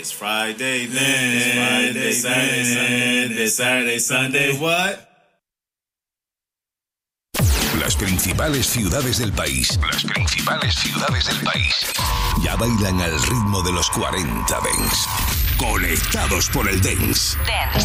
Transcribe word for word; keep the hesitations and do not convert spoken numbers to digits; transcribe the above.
It's Friday then. It's Friday, Saturday, Sunday. It's Saturday, Sunday. What? Las principales ciudades del país. Las principales ciudades del país. Ya bailan al ritmo de los cuarenta Dance. Conectados por el Dance. Dance.